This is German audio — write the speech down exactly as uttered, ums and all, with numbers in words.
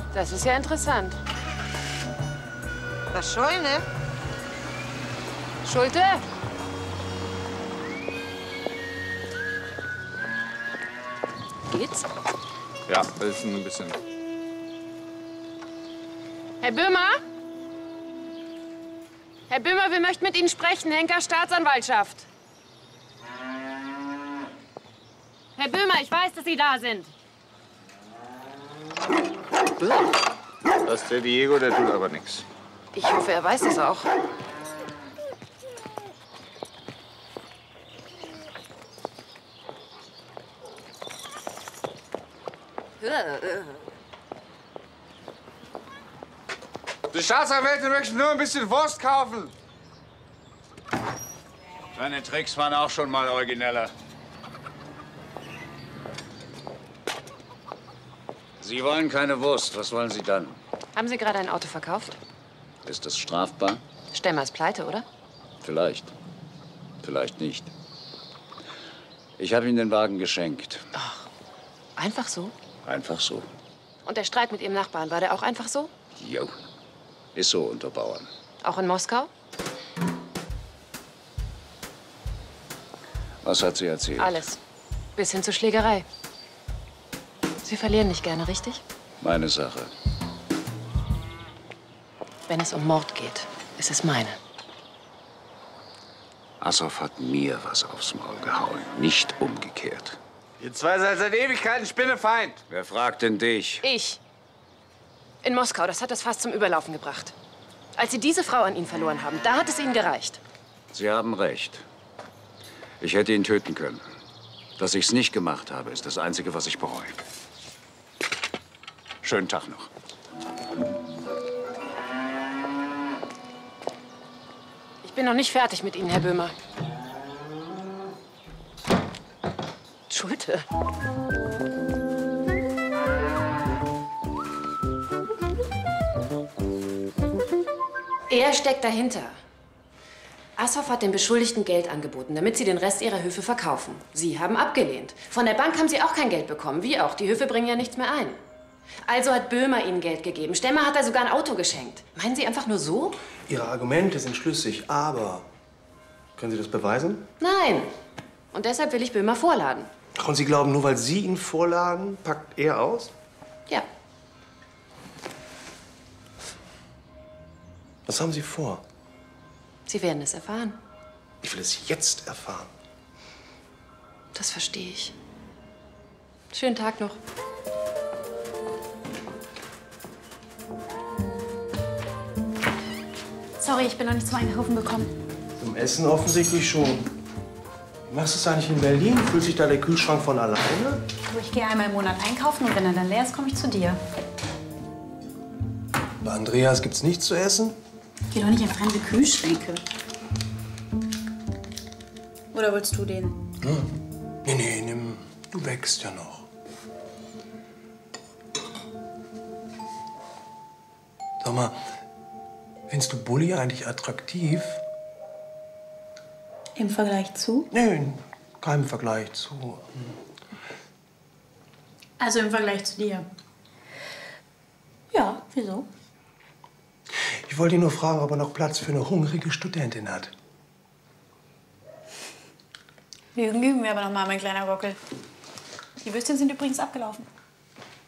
Das ist ja interessant. Was Scheu, ne? Schulte? Geht's? Ja, das ist ein bisschen. Herr Böhmer? Herr Böhmer, wir möchten mit Ihnen sprechen. Henker Staatsanwaltschaft. Herr Böhmer, ich weiß, dass Sie da sind. Das ist der Diego, der tut aber nichts. Ich hoffe, er weiß es auch. Die Staatsanwältin möchte nur ein bisschen Wurst kaufen. Seine Tricks waren auch schon mal origineller. Sie wollen keine Wurst. Was wollen Sie dann? Haben Sie gerade ein Auto verkauft? Ist das strafbar? Stemmer ist pleite, oder? Vielleicht. Vielleicht nicht. Ich habe Ihnen den Wagen geschenkt. Ach, einfach so? Einfach so. Und der Streit mit Ihrem Nachbarn, war der auch einfach so? Jo. Ist so unter Bauern. Auch in Moskau? Was hat sie erzählt? Alles. Bis hin zur Schlägerei. Sie verlieren nicht gerne, richtig? Meine Sache. Wenn es um Mord geht, ist es meine. Assoff hat mir was aufs Maul gehauen, nicht umgekehrt. Ihr zwei seid seit Ewigkeiten Spinnefeind. Wer fragt denn dich? Ich. In Moskau, das hat das fast zum Überlaufen gebracht. Als Sie diese Frau an ihn verloren haben, da hat es Ihnen gereicht. Sie haben recht. Ich hätte ihn töten können. Dass ich's nicht gemacht habe, ist das Einzige, was ich bereue. Schönen Tag noch. Ich bin noch nicht fertig mit Ihnen, Herr Böhmer. Schulte. Er steckt dahinter. Assoff hat den Beschuldigten Geld angeboten, damit sie den Rest ihrer Höfe verkaufen. Sie haben abgelehnt. Von der Bank haben sie auch kein Geld bekommen, wie auch. Die Höfe bringen ja nichts mehr ein. Also hat Böhmer ihnen Geld gegeben. Stemmer hat er sogar ein Auto geschenkt. Meinen Sie einfach nur so? Ihre Argumente sind schlüssig, aber können Sie das beweisen? Nein. Und deshalb will ich Böhmer vorladen. Ach, und Sie glauben, nur weil Sie ihn vorladen, packt er aus? Ja. Was haben Sie vor? Sie werden es erfahren. Ich will es jetzt erfahren. Das verstehe ich. Schönen Tag noch. Sorry, ich bin noch nicht zum Einkaufen gekommen. Zum Essen offensichtlich schon. Wie machst du es eigentlich in Berlin? Fühlt sich da der Kühlschrank von alleine? Ich gehe einmal im Monat einkaufen und wenn er dann leer ist, komme ich zu dir. Bei Andreas gibt's nichts zu essen? Geh doch nicht in fremde Kühlschränke. Oder willst du den? Hm. Nee, nee, nimm. Du wächst ja noch. Sag mal, findest du Bulli eigentlich attraktiv? Im Vergleich zu? Nee, in keinem Vergleich zu. Also im Vergleich zu dir? Ja, wieso? Ich wollte ihn nur fragen, ob er noch Platz für eine hungrige Studentin hat. Lügen üben wir aber noch mal, mein kleiner Gockel. Die Würstchen sind übrigens abgelaufen.